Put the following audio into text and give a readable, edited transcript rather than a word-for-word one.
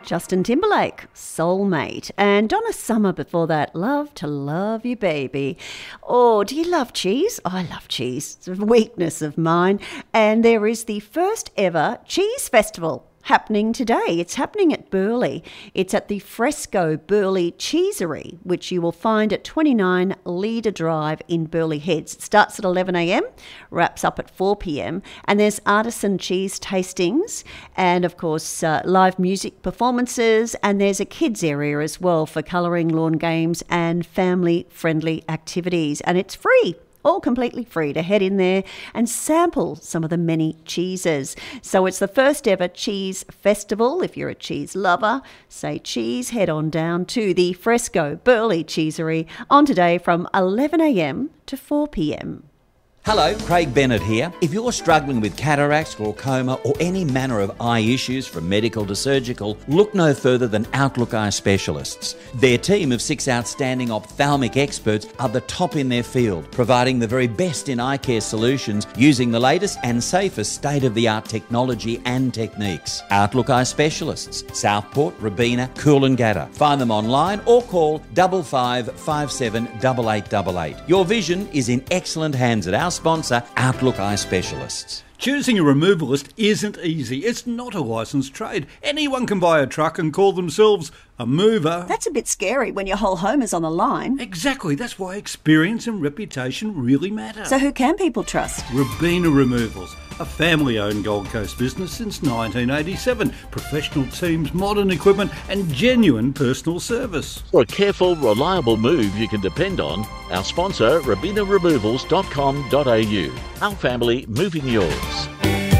Justin Timberlake, Soulmate. And Donna Summer before that, Love to Love You Baby. Oh, do you love cheese? I love cheese. It's a weakness of mine. And there is the first ever cheese festival happening today. It's happening at Burleigh. It's at the Fresco Burleigh Cheesery, which you will find at 29 Leader Drive in Burleigh Heads. It starts at 11 a.m, wraps up at 4 p.m, and there's artisan cheese tastings and, of course, live music performances, and there's a kids area as well for colouring, lawn games and family-friendly activities, and it's free. All completely free to head in there and sample some of the many cheeses. So it's the first ever cheese festival. If you're a cheese lover, say cheese, head on down to the Fresco Burleigh Cheesery on today from 11 a.m. to 4 p.m. Hello, Craig Bennett here. If you're struggling with cataracts, glaucoma or any manner of eye issues from medical to surgical, look no further than Outlook Eye Specialists. Their team of 6 outstanding ophthalmic experts are the top in their field, providing the very best in eye care solutions using the latest and safest state-of-the-art technology and techniques. Outlook Eye Specialists, Southport, Robina, Coolangatta. Find them online or call 5557 8888. Your vision is in excellent hands at our sponsor, Outlook Eye Specialists. Choosing a removalist isn't easy. It's not a licensed trade. Anyone can buy a truck and call themselves a mover. That's a bit scary when your whole home is on the line. Exactly. That's why experience and reputation really matter. So who can people trust? Robina Removals, a family-owned Gold Coast business since 1987. Professional teams, modern equipment and genuine personal service. For a careful, reliable move you can depend on, our sponsor, RobinaRemovals.com.au. Our family moving yours.